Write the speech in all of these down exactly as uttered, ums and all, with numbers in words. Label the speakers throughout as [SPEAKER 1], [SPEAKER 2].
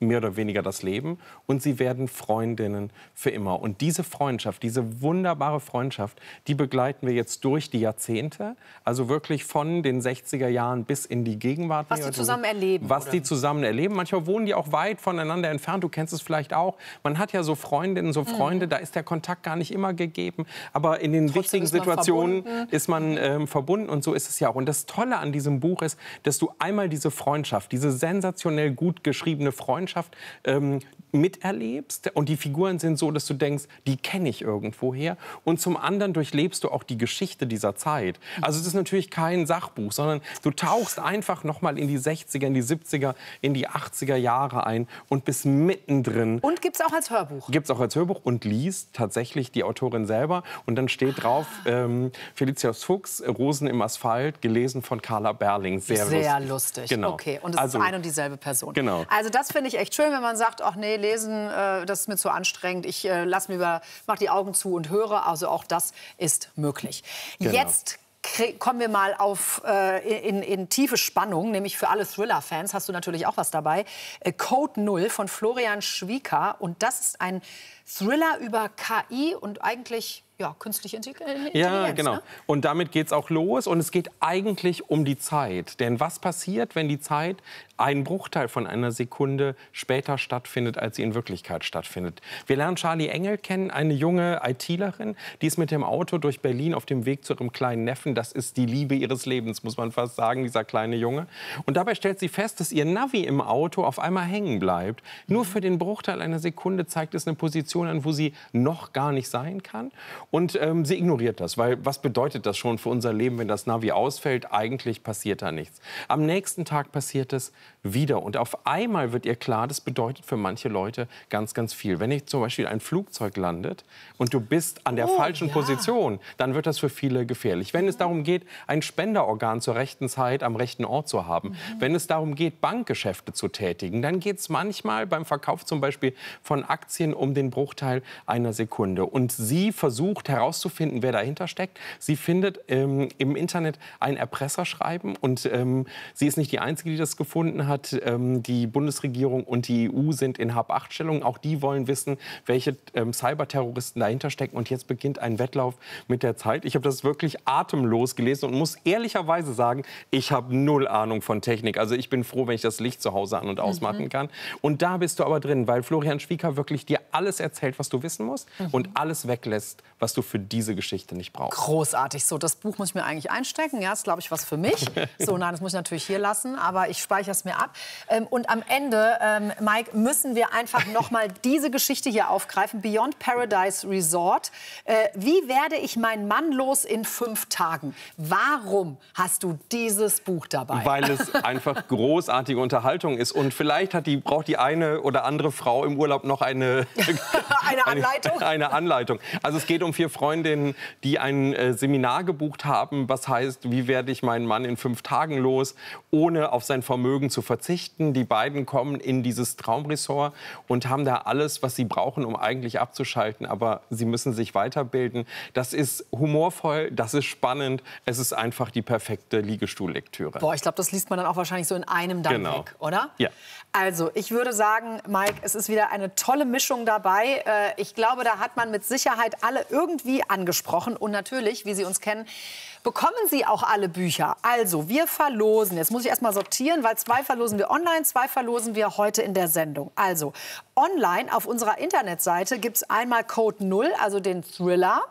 [SPEAKER 1] mehr oder weniger das Leben und sie werden Freundinnen für immer. Und diese Freundschaft, diese wunderbare Freundschaft, die begleiten wir jetzt durch die Jahrzehnte, also wirklich von den sechziger Jahren bis in die Gegenwart.
[SPEAKER 2] Was die zusammen erleben.
[SPEAKER 1] Was
[SPEAKER 2] oder?
[SPEAKER 1] die zusammen erleben. Manchmal wohnen die auch weit voneinander entfernt, du kennst es vielleicht auch. Man hat ja so Freundinnen, so Freunde, mhm. da ist der Kontakt gar nicht immer gegeben, aber in den
[SPEAKER 2] Trotzdem
[SPEAKER 1] wichtigen
[SPEAKER 2] ist man
[SPEAKER 1] Situationen
[SPEAKER 2] verbunden.
[SPEAKER 1] ist man ähm, verbunden und so ist es ja auch. Und das Tolle an diesem Buch ist, dass du einmal diese Freundschaft, diese sensationell gut geschriebene Freundschaft ähm, miterlebst und die Figuren sind so, dass du denkst, die kenne ich irgendwoher und zum anderen durchlebst du auch die Geschichte dieser Zeit. Also es ist natürlich kein Sachbuch, sondern du tauchst einfach noch mal in die sechziger, in die siebziger, in die achtziger Jahre ein und bist mittendrin.
[SPEAKER 2] Und gibt es auch als Hörbuch?
[SPEAKER 1] Gibt es auch als Hörbuch und liest tatsächlich die Autorin selber und dann steht drauf ähm, Felicitas Fuchs, Rosen im Asphalt, gelesen von Carla Berling. Sehr,
[SPEAKER 2] Sehr
[SPEAKER 1] lustig.
[SPEAKER 2] lustig.
[SPEAKER 1] Genau.
[SPEAKER 2] Okay, und es
[SPEAKER 1] also,
[SPEAKER 2] ist ein und dieselbe Person.
[SPEAKER 1] Genau.
[SPEAKER 2] Also das finde ich echt schön, wenn man sagt, ach nee, lesen, äh, das ist mir zu anstrengend. Ich äh, lass mir über, mach die Augen zu und höre. Also auch das ist möglich.
[SPEAKER 1] Genau.
[SPEAKER 2] Jetzt kommen wir mal auf, äh, in, in tiefe Spannung, nämlich für alle Thriller-Fans hast du natürlich auch was dabei. Äh, Code Null von Florian Schwieker. Und das ist ein Thriller über K I und eigentlich ja, künstliche Intelligenz.
[SPEAKER 1] Ja, genau.
[SPEAKER 2] Ne?
[SPEAKER 1] Und damit geht's auch los. Und es geht eigentlich um die Zeit. Denn was passiert, wenn die Zeit einen Bruchteil von einer Sekunde später stattfindet, als sie in Wirklichkeit stattfindet? Wir lernen Charlie Engel kennen, eine junge ITlerin, die ist mit dem Auto durch Berlin auf dem Weg zu ihrem kleinen Neffen. Das ist die Liebe ihres Lebens, muss man fast sagen, dieser kleine Junge. Und dabei stellt sie fest, dass ihr Navi im Auto auf einmal hängen bleibt. Nur für den Bruchteil einer Sekunde zeigt es eine Position an, wo sie noch gar nicht sein kann. Und ähm, sie ignoriert das, weil was bedeutet das schon für unser Leben, wenn das Navi ausfällt? Eigentlich passiert da nichts. Am nächsten Tag passiert es wieder. Und auf einmal wird ihr klar, das bedeutet für manche Leute ganz, ganz viel. Wenn jetzt zum Beispiel ein Flugzeug landet und du bist an der
[SPEAKER 2] oh,
[SPEAKER 1] falschen
[SPEAKER 2] ja.
[SPEAKER 1] Position, dann wird das für viele gefährlich. Wenn es darum geht, ein Spenderorgan zur rechten Zeit am rechten Ort zu haben, mhm. wenn es darum geht, Bankgeschäfte zu tätigen, dann geht es manchmal beim Verkauf zum Beispiel von Aktien um den Bruchteil einer Sekunde. Und sie versucht herauszufinden, wer dahinter steckt. Sie findet ähm, im Internet ein Erpresserschreiben und ähm, sie ist nicht die Einzige, die das gefunden hat. Ähm, die Bundesregierung und die E U sind in Hab-Acht-Stellung. Auch die wollen wissen, welche ähm, Cyberterroristen dahinter stecken. Und jetzt beginnt ein Wettlauf mit der Zeit. Ich habe das wirklich atemlos gelesen und muss ehrlicherweise sagen, ich habe null Ahnung von Technik. Also ich bin froh, wenn ich das Licht zu Hause an- und ausmachen mhm. kann. Und da bist du aber drin, weil Florian Schwieker wirklich dir alles erzählt, was du wissen musst mhm. und alles weglässt, was du für diese Geschichte nicht brauchst.
[SPEAKER 2] Großartig. So, das Buch muss ich mir eigentlich einstecken. Ja, ist, glaube ich, was für mich. So, nein, das muss ich natürlich hier lassen, aber ich speichere es mir ab. Ähm, und am Ende, ähm, Mike, müssen wir einfach noch mal diese Geschichte hier aufgreifen. Beyond Paradise Resort. Äh, wie werde ich meinen Mann los in fünf Tagen? Warum hast du dieses Buch dabei?
[SPEAKER 1] Weil es einfach großartige Unterhaltung ist. Und vielleicht hat die, braucht die eine oder andere Frau im Urlaub noch eine,
[SPEAKER 2] eine Anleitung.
[SPEAKER 1] Eine, eine Anleitung. Also es geht um vier Freundinnen, die ein äh, Seminar gebucht haben, was heißt, wie werde ich meinen Mann in fünf Tagen los, ohne auf sein Vermögen zu verzichten. Die beiden kommen in dieses Traumresort und haben da alles, was sie brauchen, um eigentlich abzuschalten. Aber sie müssen sich weiterbilden. Das ist humorvoll, das ist spannend. Es ist einfach die perfekte Liegestuhllektüre.
[SPEAKER 2] Boah, ich glaube, das liest man dann auch wahrscheinlich so in einem dann
[SPEAKER 1] genau.
[SPEAKER 2] weg, oder?
[SPEAKER 1] Ja.
[SPEAKER 2] Also, ich würde sagen, Mike, es ist wieder eine tolle Mischung dabei. Ich glaube, da hat man mit Sicherheit alle irgendwie angesprochen. Und natürlich, wie Sie uns kennen, bekommen Sie auch alle Bücher. Also, wir verlosen. Jetzt muss ich erst mal sortieren, weil zwei verlosen wir online, zwei verlosen wir heute in der Sendung. Also, online auf unserer Internetseite gibt es einmal Code Null, also den Thriller,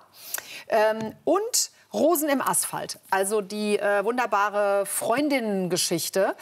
[SPEAKER 2] ähm, und Rosen im Asphalt, also die äh, wunderbare Freundinnengeschichte.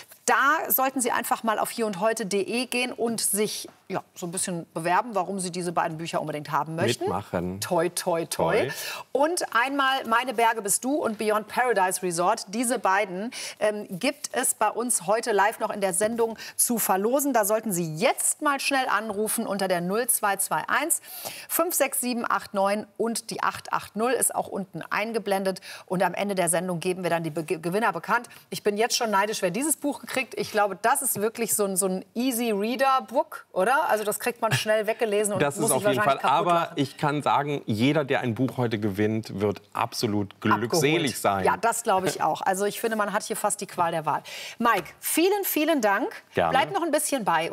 [SPEAKER 2] Da sollten Sie einfach mal auf hier und heute punkt de gehen und sich ja, so ein bisschen bewerben, warum Sie diese beiden Bücher unbedingt haben möchten.
[SPEAKER 1] Mitmachen.
[SPEAKER 2] Toi, toi, toi.
[SPEAKER 1] toi.
[SPEAKER 2] Und einmal Meine Berge bist du und Beyond Paradise Resort. Diese beiden ähm, gibt es bei uns heute live noch in der Sendung zu verlosen. Da sollten Sie jetzt mal schnell anrufen unter der null zwei zwei eins fünf sechs sieben acht neun und die acht acht null ist auch unten eingeblendet. Und am Ende der Sendung geben wir dann die Be Gewinner bekannt. Ich bin jetzt schon neidisch, wer dieses Buch gekriegt. Ich glaube, das ist wirklich so ein, so ein Easy-Reader-Book, oder? Also das kriegt man schnell weggelesen und
[SPEAKER 1] das
[SPEAKER 2] muss
[SPEAKER 1] ist auf
[SPEAKER 2] sich
[SPEAKER 1] jeden Fall. Aber
[SPEAKER 2] lachen.
[SPEAKER 1] ich kann sagen, jeder, der ein Buch heute gewinnt, wird absolut glückselig
[SPEAKER 2] Abgeholt.
[SPEAKER 1] sein.
[SPEAKER 2] Ja, das glaube ich auch. Also ich finde, man hat hier fast die Qual der Wahl. Mike, vielen, vielen Dank.
[SPEAKER 1] Gerne.
[SPEAKER 2] Bleib noch ein bisschen bei